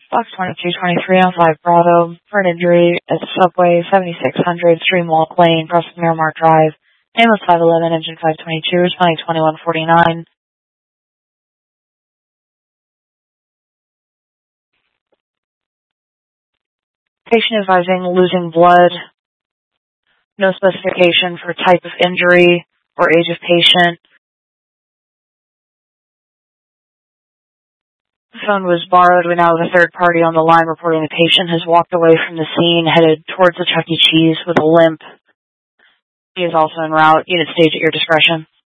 Box 2223 on 5 Bravo for an injury at Subway 7600 Stream Walk Lane, across Miramar Drive. Name was 511, engine 522, responding 2149. Patient advising losing blood. No specification for type of injury or age of patient. The phone was borrowed. We now have a third party on the line reporting the patient has walked away from the scene, headed towards the Chuck E. Cheese with a limp. He is also en route. Unit stage at your discretion.